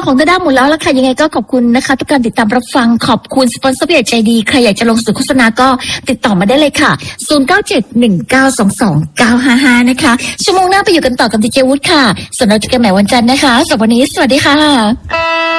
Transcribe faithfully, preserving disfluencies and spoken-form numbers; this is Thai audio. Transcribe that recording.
ของดาด้าหมดแล้วละค่ะยังไงก็ขอบคุณนะคะทุกการติดตามรับฟังขอบคุณสปอนเซอร์ใหญ่ใจดีใครอยากจะลงสื่อโฆษณาก็ติดต่อมาได้เลยค่ะศูนย์ เก้า เจ็ด หนึ่ง เก้า สอง สอง เก้า ห้า ห้านะคะชั่วโมงหน้าไปอยู่กันต่อกับดีเจวุฒิค่ะส่วนเราเจอกันใหม่วันจันทร์นะคะสำหรับวันนี้สวัสดีค่ะ